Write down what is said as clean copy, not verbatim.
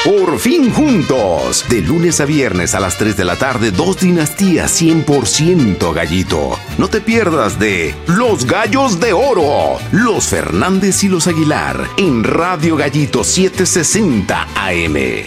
Por fin juntos. De lunes a viernes a las 3 de la tarde, 2 dinastías 100% gallito. No te pierdas de Los Gallos de Oro, los Fernández y los Aguilar, en Radio Gallito 760 AM.